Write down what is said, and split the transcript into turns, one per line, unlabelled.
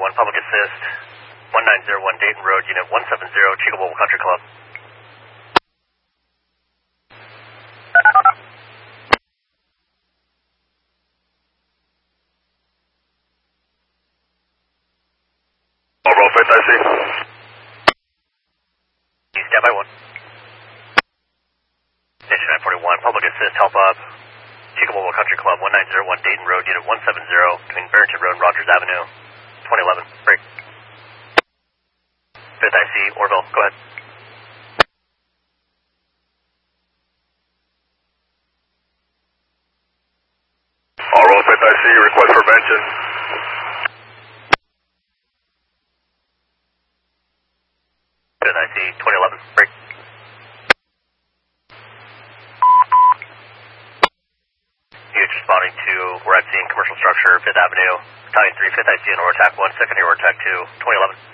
1041, public assist, 1901 Dayton Road, unit 170, Chico Mobile Country Club.
Roll 5 IC.
Stand by 1. Station 941, public assist, help up. Chico Mobile Country Club, 1901 Dayton Road, unit 170, between Barrington Road and Rogers Avenue, 2011. Break. 5th IC, Orville, go ahead.
All roll 5 IC, request prevention.
IC 2011, break. UH responding to, we're at seeing commercial structure, 5th Avenue, Battalion 3, 5th IC, and Attack 1, 2nd Attack 2, 2011.